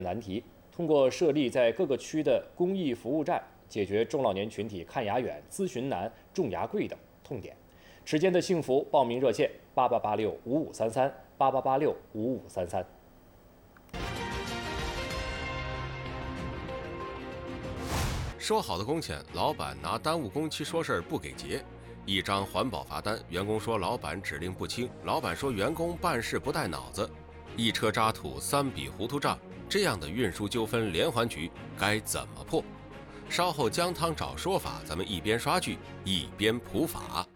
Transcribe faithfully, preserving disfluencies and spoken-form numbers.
难题，通过设立在各个区的公益服务站，解决中老年群体看牙远、咨询难、种牙贵等痛点。齿间的幸福报名热线：八八八六五五三三八八八六五五三三。 说好的工钱，老板拿耽误工期说事儿不给结。一张环保罚单，员工说老板指令不清，老板说员工办事不带脑子。一车渣土，三笔糊涂账，这样的运输纠纷连环局该怎么破？稍后姜汤找说法，咱们一边刷剧一边普法。